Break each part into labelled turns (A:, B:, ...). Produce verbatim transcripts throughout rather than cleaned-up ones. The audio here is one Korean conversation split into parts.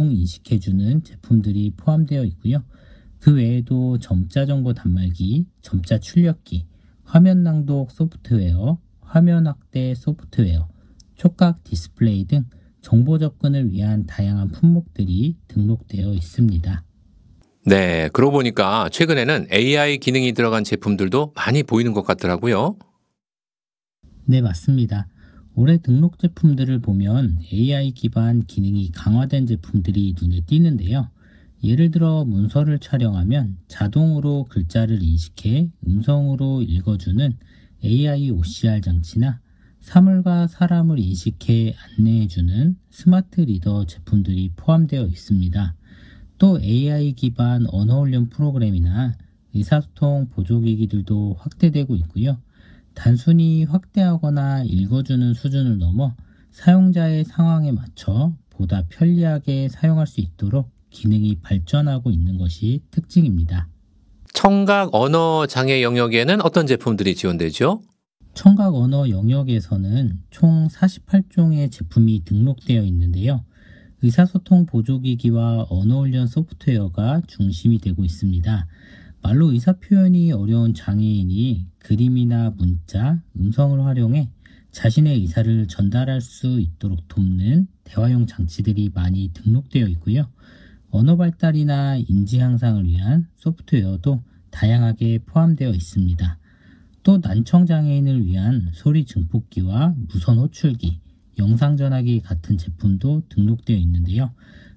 A: 등 인식해주는 제품들이 포함되어 있고요. 그 외에도 점자 정보 단말기, 점자 출력기, 화면 낭독 소프트웨어, 화면 확대 소프트웨어, 촉각 디스플레이 등 정보 접근을 위한 다양한 품목들이 등록되어 있습니다.
B: 네, 그러고 보니까 최근에는 에이아이 기능이 들어간 제품들도 많이 보이는 것 같더라고요.
A: 네, 맞습니다. 올해 등록 제품들을 보면 에이아이 기반 기능이 강화된 제품들이 눈에 띄는데요. 예를 들어 문서를 촬영하면 자동으로 글자를 인식해 음성으로 읽어주는 에이아이 오씨알 장치나 사물과 사람을 인식해 안내해주는 스마트 리더 제품들이 포함되어 있습니다. 또 에이아이 기반 언어 훈련 프로그램이나 의사소통 보조기기들도 확대되고 있고요. 단순히 확대하거나 읽어주는 수준을 넘어 사용자의 상황에 맞춰 보다 편리하게 사용할 수 있도록 기능이 발전하고 있는 것이 특징입니다.
B: 청각 언어 장애 영역에는 어떤 제품들이 지원되죠?
A: 청각 언어 영역에서는 총 사십팔 종의 제품이 등록되어 있는데요. 의사소통 보조기기와 언어훈련 소프트웨어가 중심이 되고 있습니다. 말로 의사표현이 어려운 장애인이 그림이나 문자, 음성을 활용해 자신의 의사를 전달할 수 있도록 돕는 대화용 장치들이 많이 등록되어 있고요. 언어 발달이나 인지 향상을 위한 소프트웨어도 다양하게 포함되어 있습니다. 또 난청 장애인을 위한 소리 증폭기와 무선 호출기, 영상 전화기 같은 제품도 등록되어 있는데요.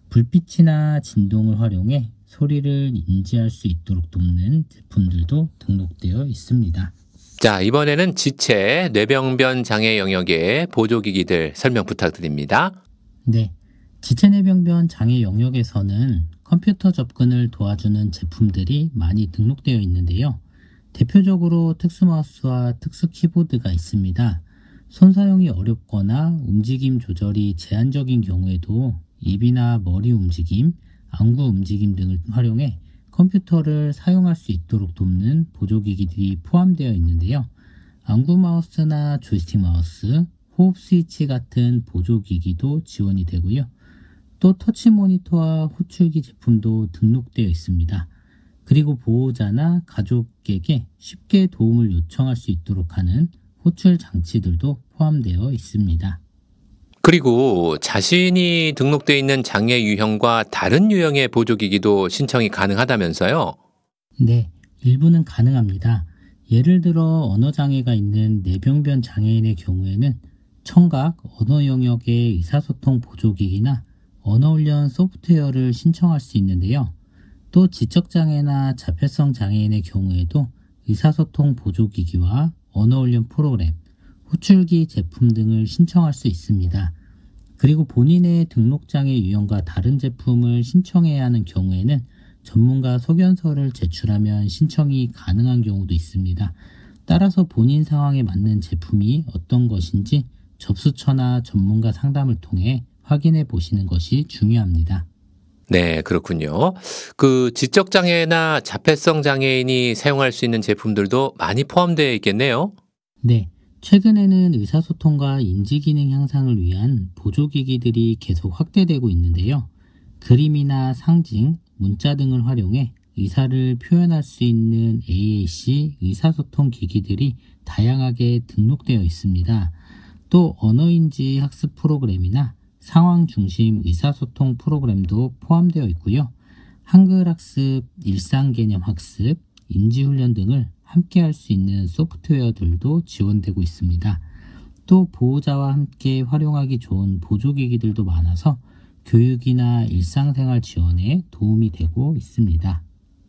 A: 불빛이나 진동을 활용해 소리를 인지할 수 있도록 돕는 제품들도 등록되어 있습니다.
B: 자, 이번에는 지체, 뇌병변 장애 영역의 보조기기들 설명 부탁드립니다.
A: 네, 지체뇌병변 장애 영역에서는 컴퓨터 접근을 도와주는 제품들이 많이 등록되어 있는데요. 대표적으로 특수마우스와 특수키보드가 있습니다. 손 사용이 어렵거나 움직임 조절이 제한적인 경우에도 입이나 머리 움직임, 안구 움직임 등을 활용해 컴퓨터를 사용할 수 있도록 돕는 보조기기들이 포함되어 있는데요. 안구 마우스나 조이스틱 마우스, 호흡 스위치 같은 보조기기도 지원이 되고요. 또 터치 모니터와 호출기 제품도 등록되어 있습니다. 그리고 보호자나 가족에게 쉽게 도움을 요청할 수 있도록 하는 호출 장치들도 포함되어 있습니다.
B: 그리고 자신이 등록되어 있는 장애 유형과 다른 유형의 보조기기도 신청이 가능하다면서요?
A: 네, 일부는 가능합니다. 예를 들어 언어장애가 있는 뇌병변 장애인의 경우에는 청각, 언어 영역의 의사소통 보조기기나 언어훈련 소프트웨어를 신청할 수 있는데요. 또 지적장애나 자폐성 장애인의 경우에도 의사소통 보조기기와 언어훈련 프로그램, 호출기 제품 등을 신청할 수 있습니다. 그리고 본인의 등록장애 유형과 다른 제품을 신청해야 하는 경우에는 전문가 소견서를 제출하면 신청이 가능한 경우도 있습니다. 따라서 본인 상황에 맞는 제품이 어떤 것인지 접수처나 전문가 상담을 통해 확인해 보시는 것이 중요합니다.
B: 네, 그렇군요. 그 지적장애나 자폐성 장애인이 사용할 수 있는 제품들도 많이 포함되어 있겠네요.
A: 네, 최근에는 의사소통과 인지기능 향상을 위한 보조기기들이 계속 확대되고 있는데요. 그림이나 상징, 문자 등을 활용해 의사를 표현할 수 있는 에이에이씨 의사소통 기기들이 다양하게 등록되어 있습니다. 또 언어인지 학습 프로그램이나 상황 중심 의사소통 프로그램도 포함되어 있고요. 한글 학습, 일상 개념 학습, 인지훈련 등을 함께 할 수 있는 소프트웨어들도 지원되고 있습니다. 또 보호자와 함께 활용하기 좋은 보조기기들도 많아서 교육이나 일상생활 지원에 도움이 되고 있습니다.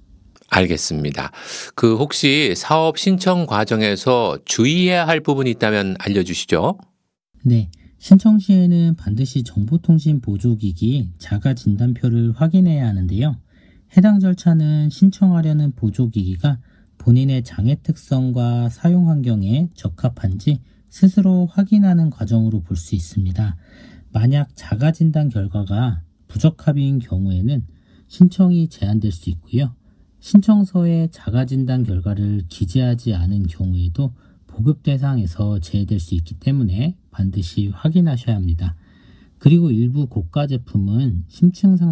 B: 알겠습니다. 그 혹시 사업 신청 과정에서 주의해야 할 부분이 있다면 알려주시죠.
A: 네, 신청 시에는 반드시 정보통신 보조기기 자가진단표를 확인해야 하는데요. 해당 절차는 신청하려는 보조기기가 본인의 장애 특성과 사용 환경에 적합한지 스스로 확인하는 과정으로 볼 수 있습니다. 만약 자가진단 결과가 부적합인 경우에는 신청이 제한될 수 있고요. 신청서에 자가진단 결과를 기재하지 않은 경우에도 보급 대상에서 제외될 수 있기 때문에 반드시 확인하셔야 합니다. 그리고 일부 고가 제품은 심층 상